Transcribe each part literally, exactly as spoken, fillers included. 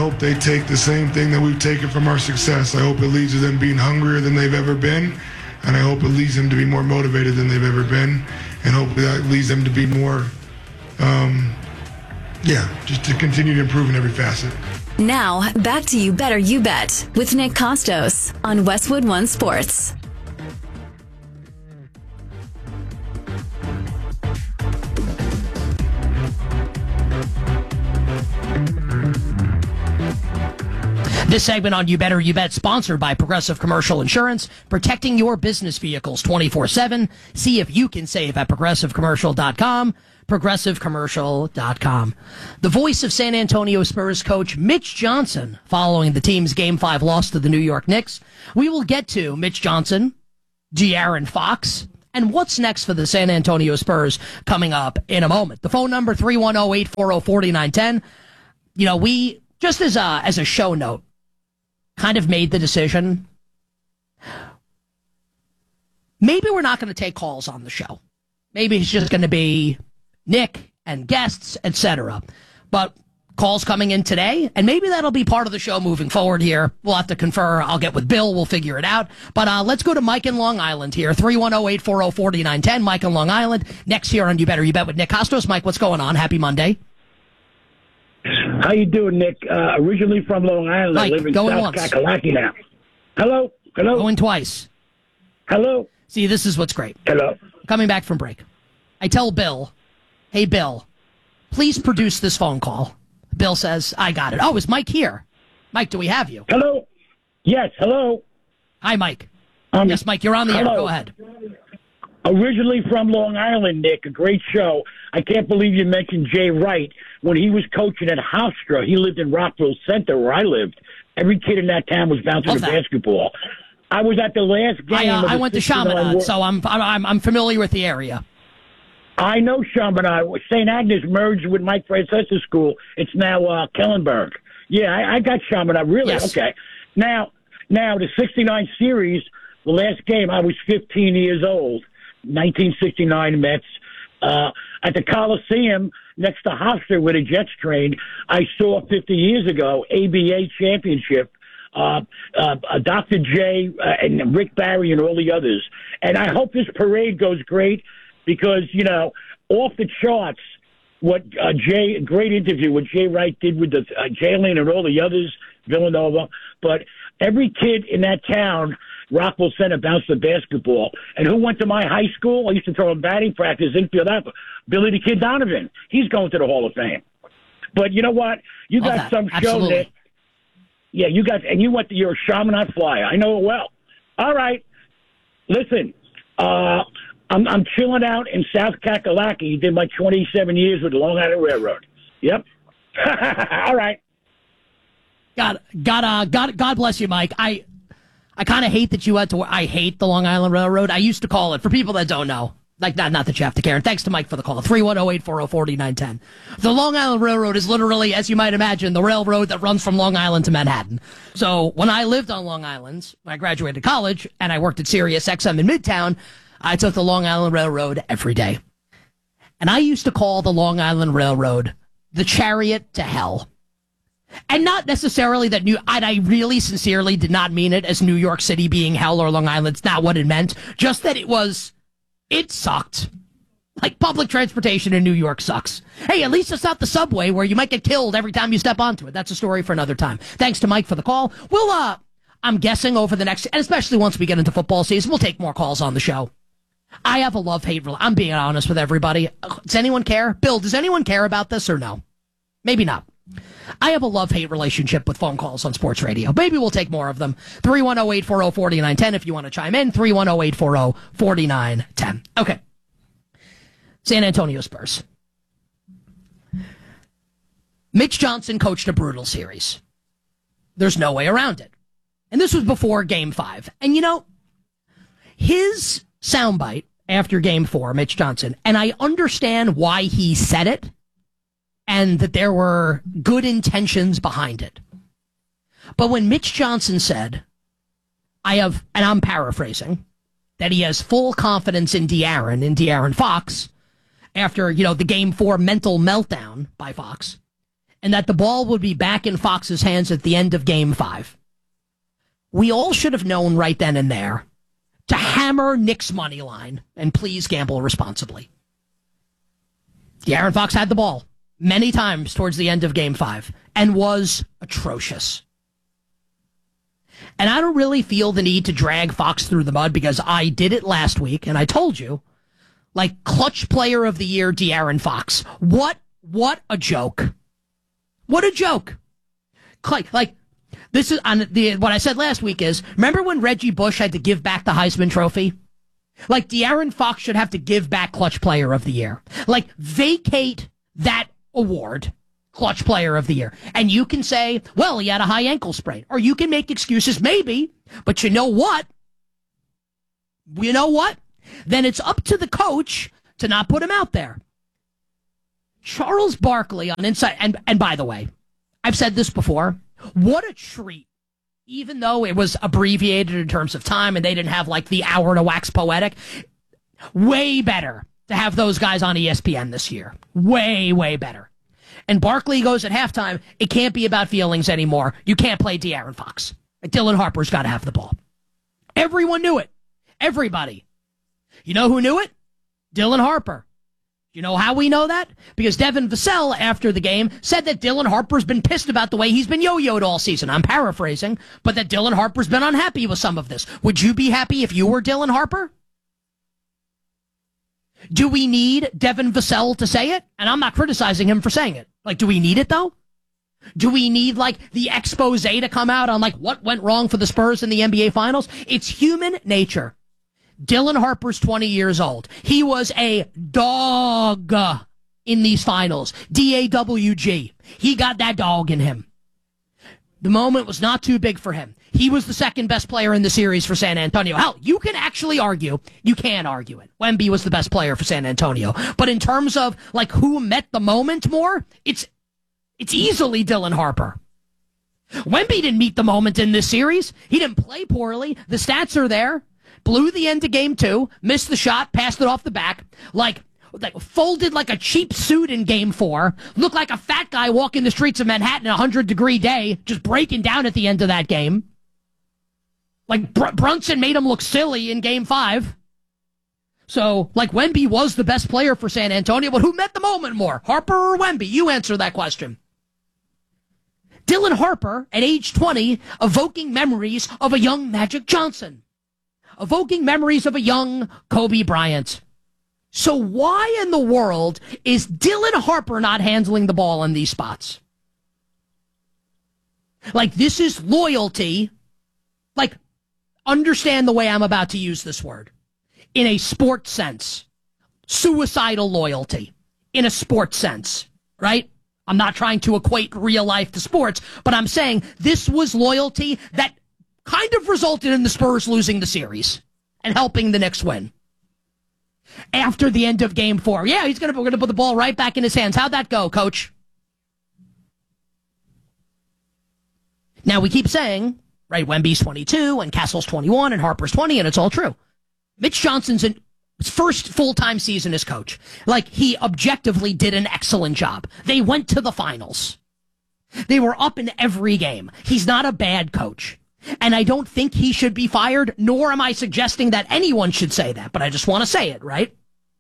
hope they take the same thing that we've taken from our success. I hope it leads to them being hungrier than they've ever been, and I hope it leads them to be more motivated than they've ever been, and hopefully that leads them to be more, um, yeah, just to continue to improve in every facet. Now, back to You Better You Bet with Nick Costos on Westwood One Sports. This segment on You Better You Bet, sponsored by Progressive Commercial Insurance, protecting your business vehicles twenty-four seven. See if you can save at progressive commercial dot com, progressive commercial dot com. The voice of San Antonio Spurs coach Mitch Johnson following the team's Game five loss to the New York Knicks. We will get to Mitch Johnson, De'Aaron Fox, and what's next for the San Antonio Spurs coming up in a moment. The phone number, three one zero, eight four zero, four nine one zero. You know, we, just as a, as a show note, kind of made the decision. Maybe we're not going to take calls on the show. Maybe it's just going to be Nick and guests, et cetera. But calls coming in today, and maybe that'll be part of the show moving forward here. We'll have to confer. I'll get with Bill. We'll figure it out. But uh, let's go to Mike in Long Island here. three one zero, eight four zero, four nine one zero. Mike in Long Island. Next here on You Better You Bet with Nick Costos. Mike, what's going on? Happy Monday. How you doing, Nick? Uh, originally from Long Island, Mike, I live in going South once. Kakalaki now. Hello? Hello? Going twice. Hello? See, this is what's great. Hello? Coming back from break. I tell Bill, hey, Bill, please produce this phone call. Bill says, I got it. Oh, is Mike here? Mike, do we have you? Hello? Yes, hello? Hi, Mike. Um, yes, Mike, you're on the hello. air. Go ahead. Originally from Long Island, Nick, a great show. I can't believe you mentioned Jay Wright. When he was coaching at Hofstra, he lived in Rockville Center, where I lived. Every kid in that town was bouncing Love the that. basketball. I was at the last game. I, uh, of the I went to sixty-nine Chaminade, War- so I'm, I'm I'm familiar with the area. I know Chaminade. Saint Agnes merged with Mike Francesa's school. It's now uh, Kellenberg. Yeah, I, I got Chaminade. Really? Yes. Okay. Now, now the sixty-nine series, the last game, I was fifteen years old. nineteen sixty-nine Mets. Uh, at the Coliseum next to Hofstra where the Jets trained, I saw fifty years ago A B A championship, uh, uh, uh, Doctor J uh, and Rick Barry and all the others. And I hope this parade goes great because, you know, off the charts, what uh, Jay, great interview, what Jay Wright did with the uh, Jalen and all the others, Villanova. But every kid in that town, Rockville Center, bounced the basketball. And who went to my high school? I used to throw in batting practice, infield out. Billy the Kid Donovan. He's going to the Hall of Fame. But you know what? You Love got that. some show Absolutely. that, yeah, you got, and you went to, you're a Chaminade Flyer. I know it well. All right. Listen, uh, I'm, I'm chilling out in South Kakalaki. Did my twenty-seven years with the Long Island Railroad. Yep. All right. God, God, uh, God, God bless you, Mike. I, I kind of hate that you had to. I hate the Long Island Railroad. I used to call it, for people that don't know, like not not that you have to care. And thanks to Mike for the call. three one zero, eight four zero, four nine one zero. The Long Island Railroad is literally, as you might imagine, the railroad that runs from Long Island to Manhattan. So when I lived on Long Island, when I graduated college and I worked at Sirius X M in Midtown, I took the Long Island Railroad every day. And I used to call the Long Island Railroad the chariot to hell. And not necessarily that New, and I really sincerely did not mean it as New York City being hell or Long Island. It's not what it meant. Just that it was, it sucked. Like public transportation in New York sucks. Hey, at least it's not the subway where you might get killed every time you step onto it. That's a story for another time. Thanks to Mike for the call. We'll, uh, I'm guessing over the next, and especially once we get into football season, we'll take more calls on the show. I have a love-hate, I'm being honest with everybody. Does anyone care? Bill, does anyone care about this or no? Maybe not. I have a love-hate relationship with phone calls on sports radio. Maybe we'll take more of them. three one zero, eight four zero, four nine one zero if you want to chime in. three one zero, eight four zero, four nine one zero. Okay. San Antonio Spurs. Mitch Johnson coached a brutal series. There's no way around it. And this was before Game five. And, you know, his soundbite after Game four, Mitch Johnson, and I understand why he said it, and that there were good intentions behind it. But when Mitch Johnson said, I have, and I'm paraphrasing, that he has full confidence in De'Aaron, in De'Aaron Fox, after, you know, the Game four mental meltdown by Fox, and that the ball would be back in Fox's hands at the end of game five. We all should have known right then and there to hammer Knicks money line and please gamble responsibly. De'Aaron Fox had the ball many times towards the end of game five and was atrocious. And I don't really feel the need to drag Fox through the mud because I did it last week and I told you, like, clutch player of the year, De'Aaron Fox. What, what a joke. What a joke. Like, this is on the, what I said last week is, remember when Reggie Bush had to give back the Heisman Trophy? Like, De'Aaron Fox should have to give back clutch player of the year. Like, vacate that award, clutch player of the year. And you can say, well, he had a high ankle sprain. Or you can make excuses, maybe. But you know what? You know what? Then it's up to the coach to not put him out there. Charles Barkley on Inside, and, and by the way, I've said this before, what a treat, even though it was abbreviated in terms of time and they didn't have like the hour to wax poetic, way better to have those guys on E S P N this year. Way, way better. And Barkley goes at halftime, it can't be about feelings anymore. You can't play De'Aaron Fox. Dylan Harper's got to have the ball. Everyone knew it. Everybody. You know who knew it? Dylan Harper. You know how we know that? Because Devin Vassell, after the game, said that Dylan Harper's been pissed about the way he's been yo-yoed all season. I'm paraphrasing, but that Dylan Harper's been unhappy with some of this. Would you be happy if you were Dylan Harper? Do we need Devin Vassell to say it? And I'm not criticizing him for saying it. Like, do we need it, though? Do we need, like, the expose to come out on, like, what went wrong for the Spurs in the N B A Finals? It's human nature. Dylan Harper's twenty years old. He was a dog in these finals. D A W G. He got that dog in him. The moment was not too big for him. He was the second best player in the series for San Antonio. Hell, you can actually argue. You can argue it. Wemby was the best player for San Antonio. But in terms of, like, who met the moment more, it's it's easily Dylan Harper. Wemby didn't meet the moment in this series. He didn't play poorly. The stats are there. Blew the end of game two, missed the shot, passed it off the back, like, like folded like a cheap suit in game four, looked like a fat guy walking the streets of Manhattan a hundred-degree day, just breaking down at the end of that game. Like, Br- Brunson made him look silly in game five. So, like, Wemby was the best player for San Antonio, but who met the moment more, Harper or Wemby? You answer that question. Dylan Harper, at age twenty, evoking memories of a young Magic Johnson. Evoking memories of a young Kobe Bryant. So why in the world is Dylan Harper not handling the ball in these spots? Like, this is loyalty. Like, understand the way I'm about to use this word. In a sports sense. Suicidal loyalty. In a sports sense. Right? I'm not trying to equate real life to sports, but I'm saying this was loyalty that kind of resulted in the Spurs losing the series and helping the Knicks win. After the end of game four. Yeah, he's gonna, we're going to put the ball right back in his hands. How'd that go, coach? Now, we keep saying, right, Wemby's twenty-two, and Castle's twenty-one, and Harper's twenty, and it's all true. Mitch Johnson's in his first full-time season as coach. Like, he objectively did an excellent job. They went to the finals. They were up in every game. He's not a bad coach. And I don't think he should be fired, nor am I suggesting that anyone should say that, but I just want to say it, right?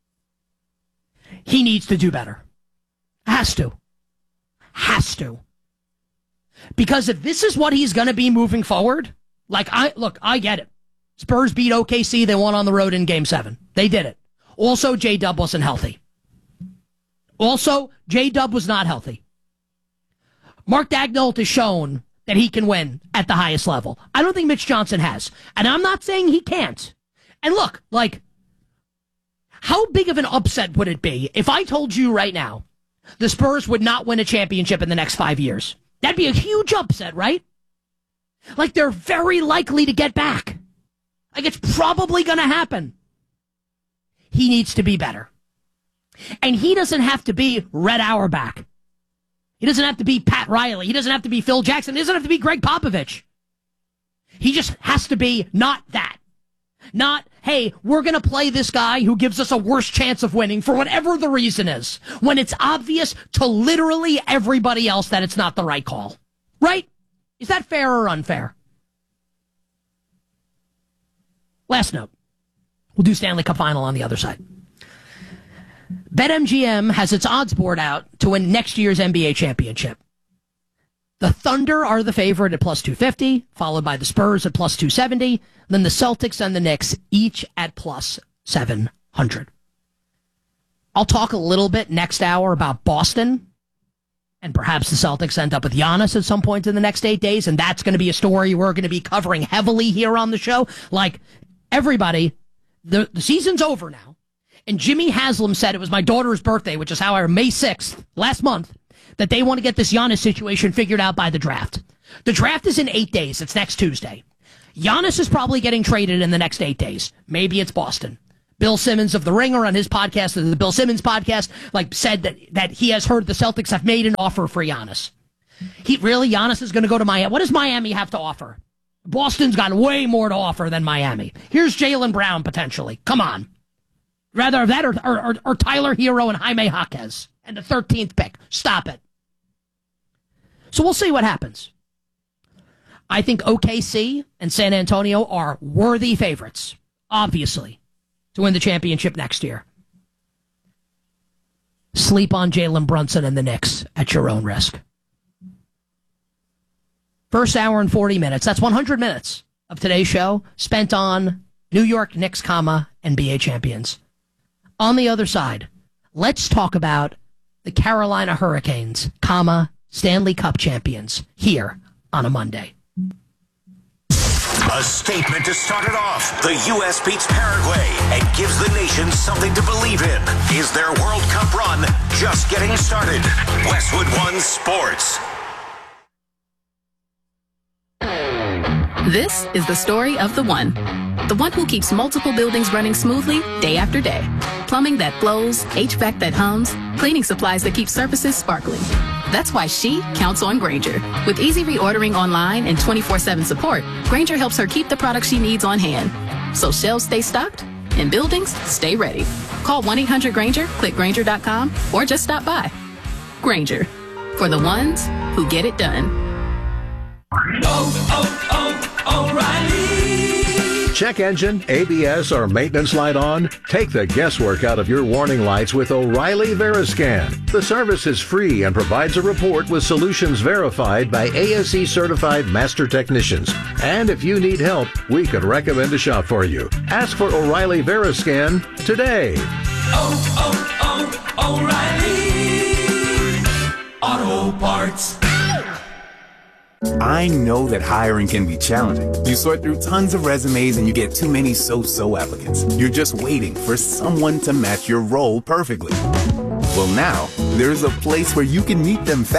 He needs to do better. Has to. Has to. Because if this is what he's going to be moving forward, like, I look, I get it. Spurs beat O K C. They won on the road in game seven. They did it. Also, J-Dub wasn't healthy. Also, J-Dub was not healthy. Mark Daigneault has shown that he can win at the highest level. I don't think Mitch Johnson has. And I'm not saying he can't. And look, like, how big of an upset would it be if I told you right now the Spurs would not win a championship in the next five years? That'd be a huge upset, right? Like, they're very likely to get back. Like, it's probably going to happen. He needs to be better. And he doesn't have to be Red Auerbach. He doesn't have to be Pat Riley. He doesn't have to be Phil Jackson. He doesn't have to be Greg Popovich. He just has to be not that. Not, hey, we're going to play this guy who gives us a worse chance of winning for whatever the reason is, when it's obvious to literally everybody else that it's not the right call. Right? Is that fair or unfair? Last note. We'll do Stanley Cup Final on the other side. BetMGM has its odds board out to win next year's N B A championship. The Thunder are the favorite at plus two fifty, followed by the Spurs at plus two seventy, then the Celtics and the Knicks each at plus seven hundred. I'll talk a little bit next hour about Boston, and perhaps the Celtics end up with Giannis at some point in the next eight days, and that's going to be a story we're going to be covering heavily here on the show. Like, everybody, the, the season's over now. And Jimmy Haslam said it was my daughter's birthday, which is how I, May sixth, last month, that they want to get this Giannis situation figured out by the draft. The draft is in eight days. It's next Tuesday. Giannis is probably getting traded in the next eight days. Maybe it's Boston. Bill Simmons of The Ringer on his podcast, the Bill Simmons podcast, like said that, that he has heard the Celtics have made an offer for Giannis. He really, Giannis is going to go to Miami. What does Miami have to offer? Boston's got way more to offer than Miami. Here's Jaylen Brown, potentially. Come on. Rather that or, or, or Tyler Hero and Jaime Jaquez and the thirteenth pick. Stop it. So we'll see what happens. I think O K C and San Antonio are worthy favorites, obviously, to win the championship next year. Sleep on Jalen Brunson and the Knicks at your own risk. First hour and forty minutes. That's one hundred minutes of today's show spent on New York Knicks, comma, N B A champions. On the other side, let's talk about the Carolina Hurricanes, comma, Stanley Cup champions here on a Monday. A statement to start it off. The U S beats Paraguay and gives the nation something to believe in. Is their World Cup run just getting started? Westwood One Sports. This is the story of the one. The one who keeps multiple buildings running smoothly day after day. Plumbing that flows, H V A C that hums, cleaning supplies that keep surfaces sparkling. That's why she counts on Grainger. With easy reordering online and twenty-four seven support, Grainger helps her keep the products she needs on hand. So shelves stay stocked and buildings stay ready. Call one eight hundred Grainger, click Grainger dot com, or just stop by. Grainger, for the ones who get it done. Oh, oh, oh, O'Reilly. Check engine, A B S, or maintenance light on? Take the guesswork out of your warning lights with O'Reilly Veriscan. The service is free and provides a report with solutions verified by A S E certified master technicians. And if you need help, we could recommend a shop for you. Ask for O'Reilly Veriscan today. Oh, oh, oh, O'Reilly Auto Parts. I know that hiring can be challenging. You sort through tons of resumes and you get too many so-so applicants. You're just waiting for someone to match your role perfectly. Well, now, there's a place where you can meet them fast.